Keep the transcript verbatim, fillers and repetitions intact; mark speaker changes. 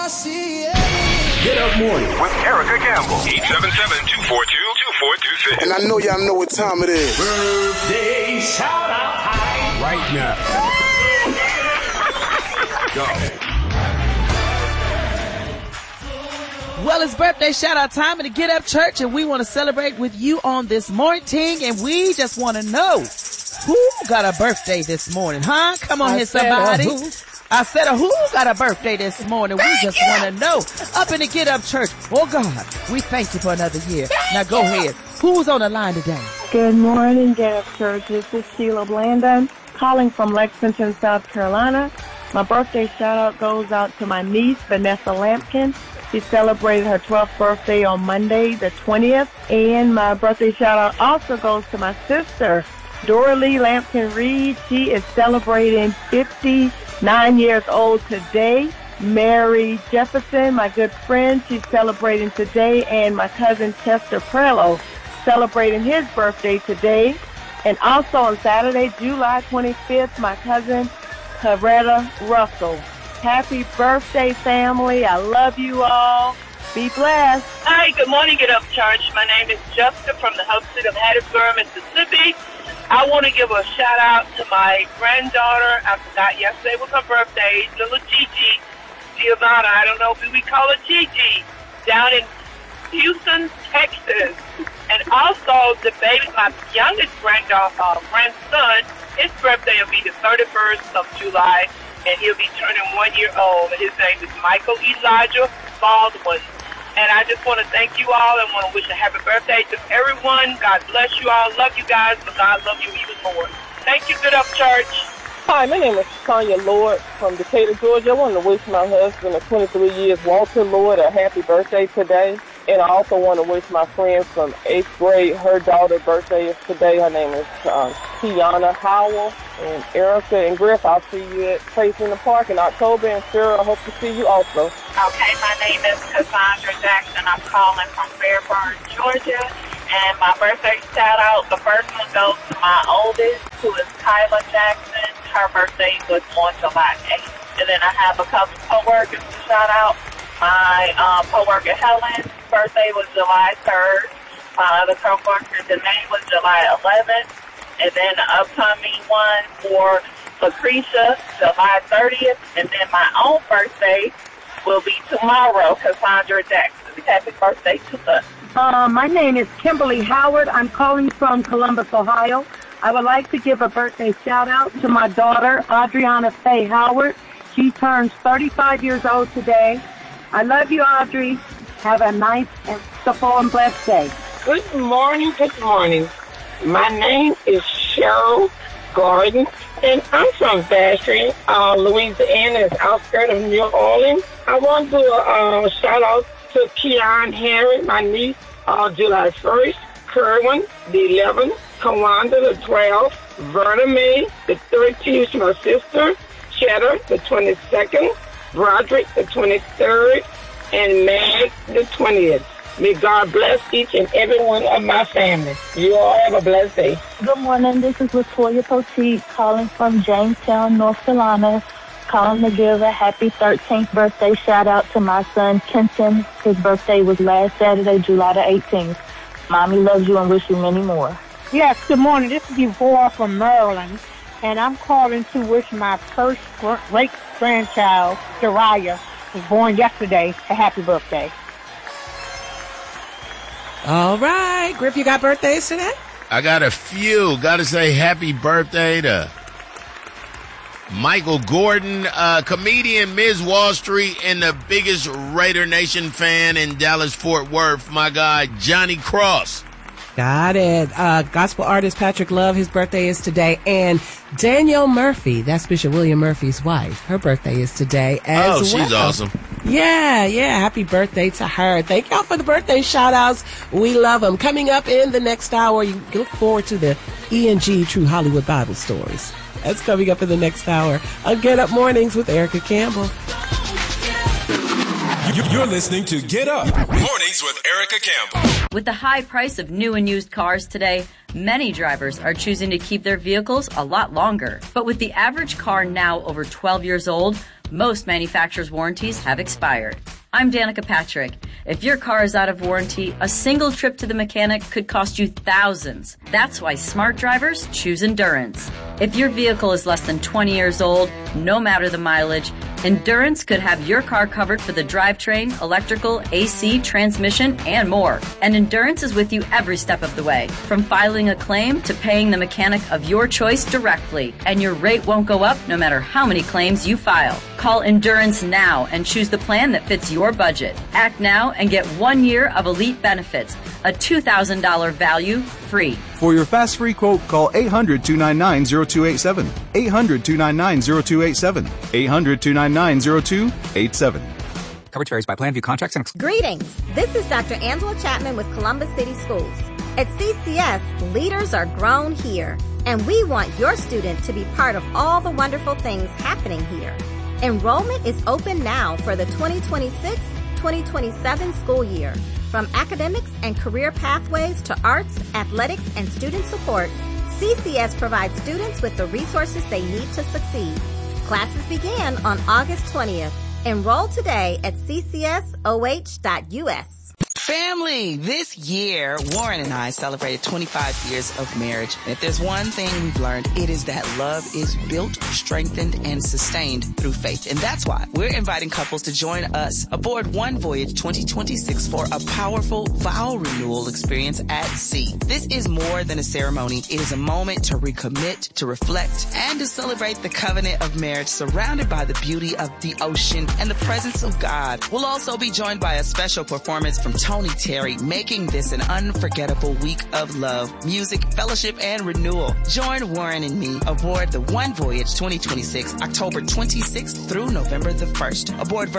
Speaker 1: Get Up Morning with Erica Campbell. eight seven seven, two four two, two four two six.
Speaker 2: And I know y'all know what time it is.
Speaker 1: Birthday shout out time right now. Go.
Speaker 3: Well, it's birthday shout out time in the Get Up Church, and we want to celebrate with you on this morning, and we just want to know who got a birthday this morning, huh? Come on
Speaker 4: I
Speaker 3: here, somebody.
Speaker 4: Who?
Speaker 3: I said, uh, who got a birthday this morning? We just want to know. Up in the Get Up Church. Oh, God, we thank you for another year. Now, go ahead. Who's on the line today?
Speaker 5: Good morning, Get Up Church. This is Sheila Blandon, calling from Lexington, South Carolina. My birthday shout-out goes out to my niece, Vanessa Lampkin. She celebrated her twelfth birthday on Monday, the twentieth. And my birthday shout-out also goes to my sister, Dora Lee Lampkin Reed. She is celebrating fifty-nine years old today. Mary Jefferson, my good friend, she's celebrating today. And my cousin Chester Prello celebrating his birthday today. And also on Saturday, July twenty-fifth, my cousin Coretta Russell. Happy birthday, family. I love you all. Be blessed.
Speaker 6: Hi, good morning, Get Up Church. My name is Jessica from the hub city of Hattiesburg, Mississippi. I want to give a shout out to my granddaughter. I forgot yesterday was her birthday, little Gigi Giovanna. I don't know if we call her Gigi, down in Houston, Texas. And also the baby, my youngest granddaughter, uh, grandson, his birthday will be the thirty-first of July, and he'll be turning one year old. His name is Michael Elijah Baldwin. And I just want to thank you all and want to wish a happy birthday to everyone. God bless you all. Love you guys, but God love you even more. Thank you, Good Up Church.
Speaker 7: Hi, my name is Sonia Lord from Decatur, Georgia. I want to wish my husband of twenty-three years, Walter Lord, a happy birthday today. And I also want to wish my friend from eighth grade, her daughter's birthday is today. Her name is um, Tiana Howell. And Erica and Griff, I'll see you at Place in the Park in October. And Sarah, I hope to see you also.
Speaker 8: Okay, my name is Cassandra Jackson. I'm calling from Fairburn, Georgia. And my birthday shout out, the first one goes to my oldest, who is Kyla Jackson. Her birthday was on July eighth. And then I have a couple co-workers to shout out. My um, co-worker Helen's birthday was July third. My other co-worker Danae was July eleventh. And then the upcoming one for Lucretia, July thirtieth. And then my own birthday will be tomorrow, Cassandra Jackson. Happy birthday to us.
Speaker 5: Uh, my name is Kimberly Howard. I'm calling from Columbus, Ohio. I would like to give a birthday shout-out to my daughter, Adriana Faye Howard. She turns thirty-five years old today. I love you, Audrey. Have a nice and wonderful and blessed day.
Speaker 9: Good morning, good morning. My name is Cheryl Gordon, and I'm from Bastrop, uh, Louisiana, it's outskirts of New Orleans. I want to do a uh, shout-out to Keon Harry, my niece, uh, July first, Kerwin, the eleventh, Kawanda, the twelfth, Verna May, the thirteenth, my sister, Cheddar, the twenty-second, Broderick, the twenty-third, and Mag, the twentieth. May God bless each and every one of my family. You all have a blessed day.
Speaker 10: Good morning. This is Latoya Poteet calling from Jamestown, North Carolina, calling to give a happy thirteenth birthday shout-out to my son, Kenton. His birthday was last Saturday, July the eighteenth. Mommy loves you and wish you many more.
Speaker 11: Yes, good morning. This is Yvonne from Maryland, and I'm calling to wish my first great-grandchild, Jariah, was born yesterday, a happy birthday.
Speaker 4: All right. Griff, you got birthdays today?
Speaker 12: I got a few. Got to say happy birthday to Michael Gordon, uh, comedian, Miz Wall Street, and the biggest Raider Nation fan in Dallas-Fort Worth, my guy, Johnny Cross.
Speaker 4: Got it. Uh, gospel artist Patrick Love, his birthday is today. And Danielle Murphy, that's Bishop William Murphy's wife. Her birthday is today as well.
Speaker 12: Oh, she's awesome.
Speaker 4: Yeah, yeah. Happy birthday to her. Thank y'all for the birthday shout-outs. We love them. Coming up in the next hour, you look forward to the E and G True Hollywood Bible Stories. That's coming up in the next hour. I'll Get Up Mornings with Erica Campbell.
Speaker 1: You're listening to Get Up Mornings with Erica Campbell.
Speaker 13: With the high price of new and used cars today, many drivers are choosing to keep their vehicles a lot longer. But with the average car now over twelve years old, Most manufacturers' warranties have expired. I'm Danica Patrick. If your car is out of warranty, a single trip to the mechanic could cost you thousands. That's why smart drivers choose Endurance. If your vehicle is less than twenty years old, no matter the mileage, Endurance could have your car covered for the drivetrain, electrical, A C, transmission, and more. And Endurance is with you every step of the way, from filing a claim to paying the mechanic of your choice directly. And your rate won't go up no matter how many claims you file. Call Endurance now and choose the plan that fits your budget. Act now and get one year of elite benefits, a two thousand dollars value free.
Speaker 14: For your fast free quote, call eight hundred, two nine nine, zero two eight seven. eight hundred, two nine nine, zero two eight seven. eight hundred, two nine nine, zero two eight seven.
Speaker 15: Coverage varies by plan, view contracts and...
Speaker 16: Greetings. This is Doctor Angela Chapman with Columbus City Schools. At C C S, leaders are grown here, and we want your student to be part of all the wonderful things happening here. Enrollment is open now for the twenty twenty-six twenty twenty-seven school year. From academics and career pathways to arts, athletics, and student support, C C S provides students with the resources they need to succeed. Classes begin on August twentieth. Enroll today at c c s o h dot u s.
Speaker 17: Family, this year, Warren and I celebrated twenty-five years of marriage. And if there's one thing we've learned, it is that love is built, strengthened, and sustained through faith. And that's why we're inviting couples to join us aboard One Voyage twenty twenty-six for a powerful vow renewal experience at sea. This is more than a ceremony. It is a moment to recommit, to reflect, and to celebrate the covenant of marriage surrounded by the beauty of the ocean and the presence of God. We'll also be joined by a special performance from Tony Terry, making this an unforgettable week of love, music, fellowship, and renewal. Join Warren and me aboard the One Voyage twenty twenty-six, October twenty-sixth through November the first. Aboard